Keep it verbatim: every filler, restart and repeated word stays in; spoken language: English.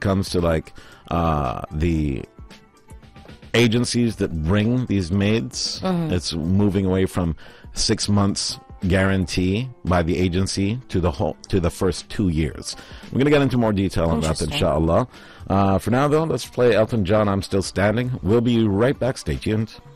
comes to like uh, the agencies that bring these maids, mm-hmm. it's moving away from six months guarantee by the agency to the whole to the first two years. We're gonna get into more detail on that, inshallah. Uh, for now, though, let's play Elton John. I'm Still Standing. We'll be right back. Stay tuned.